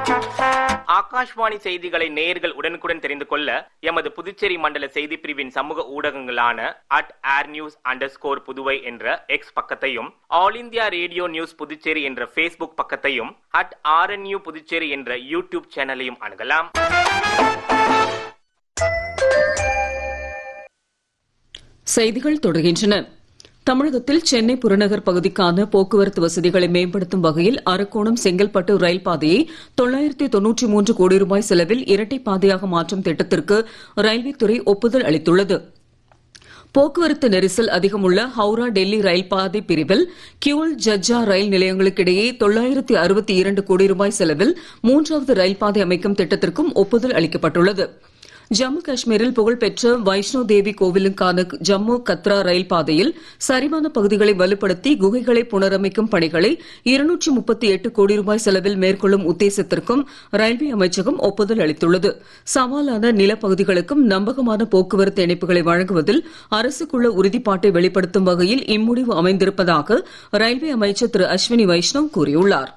ஆகாஷ்வாணி செய்திகளை நேயர்கள் உடனுக்குடன் தெரிந்து கொள்ள எமது புதுச்சேரி மண்டல செய்தி பிரிவின் சமூக ஊடகங்களான @airnews_புதுவை என்ற எக்ஸ் பக்கத்தையும், all India radio news Puducherry என்ற Facebook பக்கத்தையும், @RNU புதுச்சேரி என்ற யூடியூப் சேனலையும் அணுகலாம். செய்திகள் தொடர்கின்றன. தமிழகத்தில் சென்னை புறநகர் பகுதிக்கான போக்குவரத்து வசதிகளை மேம்படுத்தும் வகையில் அரக்கோணம் செங்கல்பட்டு ரயில் பாதையை 993 கோடி ரூபாய் செலவில் இரட்டை பாதையாக மாற்றும் திட்டத்திற்கு ரயில்வே துறை ஒப்புதல் அளித்துள்ளது. போக்குவரத்து நெரிசல் அதிகமுள்ள ஹவுரா டெல்லி ரயில் பாதை பிரிவில் கியூல் ஜஜ்ஜா ரயில் நிலையங்களுக்கிடையே 962 கோடி ரூபாய் செலவில் 3வது ரயில் பாதை அமைக்கும் திட்டத்திற்கும் ஒப்புதல் அளிக்கப்பட்டுள்ளது. ஜம்மு காஷ்மீரில் புகழ்பெற்ற வைஷ்ணோ தேவி கோவிலுக்கான ஜம்மு கத்ரா ரயில் பாதையில் சரிவான பகுதிகளை வலுப்படுத்தி குகைகளை புனரமைக்கும் பணிகளை 238 கோடி ரூபாய் செலவில் மேற்கொள்ளும் உத்தேசத்திற்கும் ரயில்வே அமைச்சகம் ஒப்புதல் அளித்துள்ளது. சவாலான நிலப்பகுதிகளுக்கும் நம்பகமான போக்குவரத்து இணைப்புகளை வழங்குவதில் அரசுக்குள்ள உறுதிப்பாட்டை வெளிப்படுத்தும் வகையில் இம்முடிவு அமைந்திருப்பதாக ரயில்வே அமைச்சர் திரு அஸ்வினி வைஷ்ணவ் கூறியுள்ளார்.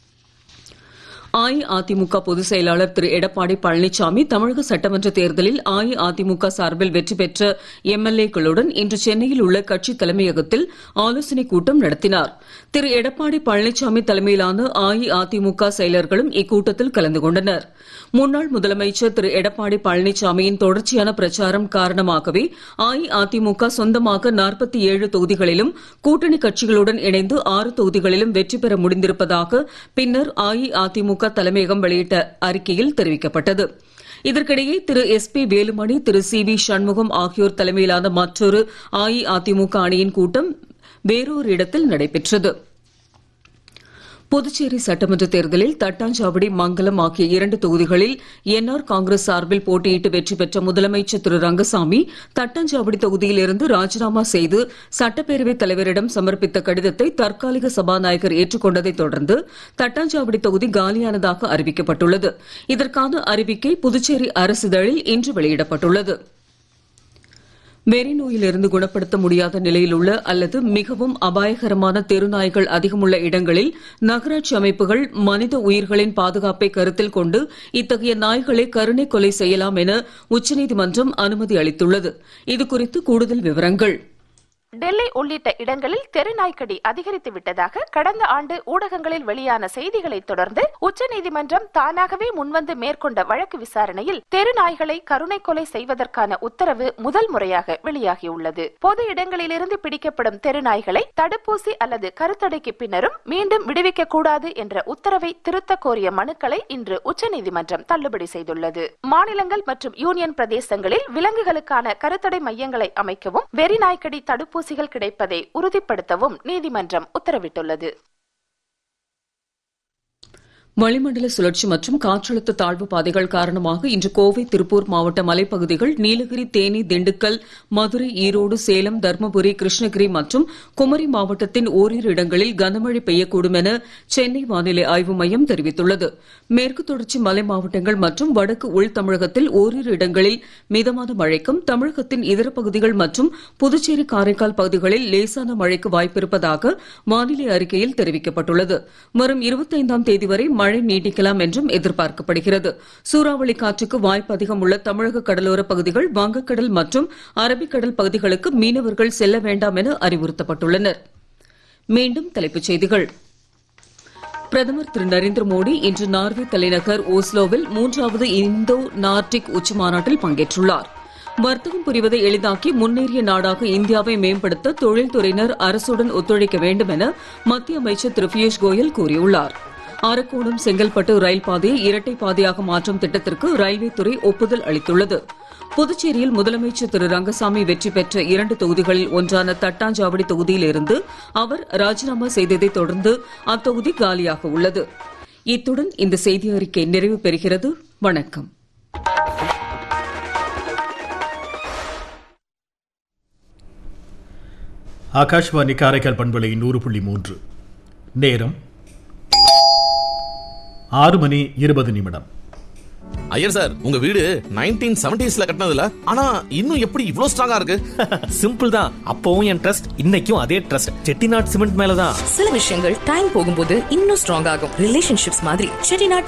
அஇஅதிமுக பொதுச் செயலாளர் திரு எடப்பாடி பழனிசாமி தமிழக சட்டமன்ற தேர்தலில் அஇஅதிமுக சார்பில் வெற்றி பெற்ற எம்எல்ஏக்களுடன் இன்று சென்னையில் உள்ள கட்சி தலைமையகத்தில் ஆலோசனைக் கூட்டம் நடத்தினார். திரு எடப்பாடி பழனிசாமி தலைமையிலான அஇஅதிமுக செயலர்களும் இக்கூட்டத்தில் கலந்து கொண்டனர். முன்னாள் முதலமைச்சர் திரு எடப்பாடி பழனிசாமியின் தொடர்ச்சியான பிரச்சாரம் காரணமாகவே அஇஅதிமுக சொந்தமாக 47 தொகுதிகளிலும் கூட்டணி கட்சிகளுடன் இணைந்து 6 தொகுதிகளிலும் வெற்றி பெற முடிந்திருப்பதாக பின்னர் அஇஅதிமுக தலைமையகம் வெளியிட்ட அறிக்கையில் தெரிவிக்கப்பட்டது. இதற்கிடையே திரு SP வேலுமணி, திரு CV சண்முகம் ஆகியோர் தலைமையிலான மற்றொரு அஇஅதிமுக அணியின் கூட்டம் வேறொரு இடத்தில் நடைபெற்றது. புதுச்சேரி சட்டமன்ற தேர்தலில் தட்டாஞ்சாவடி, மங்கலம் ஆகிய 2 தொகுதிகளில் NR காங்கிரஸ் சார்பில் போட்டியிட்டு வெற்றி பெற்ற முதலமைச்சர் திரு ரங்கசாமி தட்டாஞ்சாவடி தொகுதியில் இருந்து ராஜினாமா செய்து சட்டப்பேரவைத் தலைவரிடம் சமர்ப்பித்த கடிதத்தை தற்காலிக சபாநாயகர் ஏற்றுக்கொண்டதைத் தொடர்ந்து தட்டாஞ்சாவடி தொகுதி காலியானதாக அறிவிக்கப்பட்டுள்ளது. இதற்கான அறிவிக்கை புதுச்சேரி அரசிதழில் இன்று வெளியிடப்பட்டுள்ளது. வெறி நோயிலிருந்து குணப்படுத்த முடியாத நிலையில் உள்ள அல்லது மிகவும் அபாயகரமான தெருநாய்கள் அதிகமுள்ள இடங்களில் நகராட்சி அமைப்புகள் மனித உயிர்களின் பாதுகாப்பை கருத்தில் கொண்டு இத்தகைய நாய்களை கருணை கொலை செய்யலாம் என உச்சநீதிமன்றம் அனுமதி அளித்துள்ளது. இதுகுறித்து கூடுதல் விவரங்கள். டெல்லி உள்ளிட்ட இடங்களில் தெருநாய்க்கடி அதிகரித்து விட்டதாக கடந்த ஆண்டு ஊடகங்களில் வெளியான செய்திகளை தொடர்ந்து உச்சநீதிமன்றம் தானாகவே முன்வந்து மேற்கொண்ட வழக்கு விசாரணையில் தெருநாய்களை கருணை கொலை செய்வதற்கான உத்தரவு முதல் முறையாக வெளியாகியுள்ளது. பொது இடங்களிலிருந்து பிடிக்கப்படும் தெருநாய்களை தடுப்பூசி அல்லது கருத்தடைக்கு பின்னரும் மீண்டும் விடுவிக்க கூடாது என்ற உத்தரவை திருத்த கோரிய மனுக்களை இன்று உச்சநீதிமன்றம் தள்ளுபடி செய்துள்ளது. மாநிலங்கள் மற்றும் யூனியன் பிரதேசங்களில் விலங்குகளுக்கான கருத்தடை மையங்களை அமைக்கவும் வெறிநாய்க்கடி தடுப்பூசிகள் கிடைப்பதை உறுதிப்படுத்தவும் நீதிமன்றம் உத்தரவிட்டுள்ளது. வளிமண்டல சுழற்சி மற்றும் காற்றழுத்த தாழ்வு பாதைகள் காரணமாக இன்று கோவை, திருப்பூர் மாவட்ட மலைப்பகுதிகள், நீலகிரி, தேனி, திண்டுக்கல், மதுரை, ஈரோடு, சேலம், தர்மபுரி, கிருஷ்ணகிரி மற்றும் குமரி மாவட்டத்தின் ஓரிரு இடங்களில் கனமழை பெய்யக்கூடும் என சென்னை வானிலை ஆய்வு மையம் தெரிவித்துள்ளது. மேற்கு தொடர்ச்சி மலை மாவட்டங்கள் மற்றும் வடக்கு உள் தமிழகத்தில் ஓரிரு இடங்களில் மிதமான மழைக்கும், தமிழகத்தின் இதர பகுதிகள் மற்றும் புதுச்சேரி, காரைக்கால் பகுதிகளில் லேசான மழைக்கு வாய்ப்பிருப்பதாக வானிலை அறிக்கையில் தெரிவிக்கப்பட்டுள்ளது. வரும் 25ஆம் தேதி வரை மழை நீடிக்கலாம் என்றும் எதிர்பார்க்கப்படுகிறது. சூறாவளி காற்றுக்கு வாய்ப்பு அதிகம் உள்ள தமிழக கடலோர பகுதிகள், வங்கக்கடல் மற்றும் அரபிக்கடல் பகுதிகளுக்கு மீனவர்கள் செல்ல வேண்டாம் என அறிவுறுத்தப்பட்டுள்ளனர். மீண்டும் தலைப்புச் செய்திகள். பிரதமர் திரு நரேந்திர மோடி இன்று நார்வே தலைநகர் ஓஸ்லோவில் 3வது இந்தோ நார்டிக் உச்சிமாநாட்டில் பங்கேற்றுள்ளார். வர்த்தகம் புரிவதை எளிதாக்கி முன்னேறிய நாடாக இந்தியாவை மேம்படுத்த தொழில்துறையினர் அரசுடன் ஒத்துழைக்க வேண்டும் என மத்திய அமைச்சர் திரு பியூஷ் கோயல் கூறியுள்ளார். அரக்கோணம் செங்கல்பட்டு ரயில் பாதையை இரட்டை பாதையாக மாற்றும் திட்டத்திற்கு ரயில்வே துறை ஒப்புதல் அளித்துள்ளது. புதுச்சேரியில் முதலமைச்சர் திரு ரங்கசாமி வெற்றி பெற்ற 2 தொகுதிகளில் ஒன்றான தட்டாஞ்சாவடி தொகுதியில் இருந்து அவர் ராஜினாமா செய்ததை தொடர்ந்து அத்தொகுதி காலியாக உள்ளது. இத்துடன் இந்த செய்தி அறிக்கை நிறைவு பெறுகிறது. வணக்கம். ஆகாஷ்வாணி காரைக்கால் பண்பலை 100.3. நேரம் 6:20. ஐயர் சார், உங்க வீடு 1970s கட்டினதுல, ஆனா இன்னும் எப்படி இவ்ளோ ஸ்ட்ராங்கா இருக்கு? சிம்பிள் தான். அப்பவும் என் ட்ரஸ்ட், இன்னைக்கும் அதே ட்ரஸ்ட். செட்டிநாட் சிமெண்ட் மேலதான். சில விஷயங்கள் டைம் போகும்போது இன்னும் ஸ்ட்ராங் ஆகும். ரிலேஷன்ஷிப்ஸ் மாதிரி செட்டிநாட்